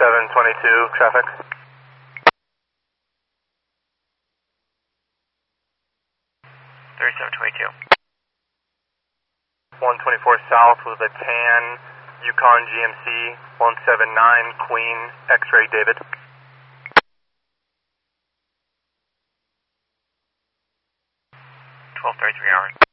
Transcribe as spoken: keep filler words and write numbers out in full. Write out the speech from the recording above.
seven twenty-two, traffic. thirty-seven twenty-two. one twenty-four south with a tan Yukon G M C, one seven nine Queen, X-ray David. twelve thirty-three hours.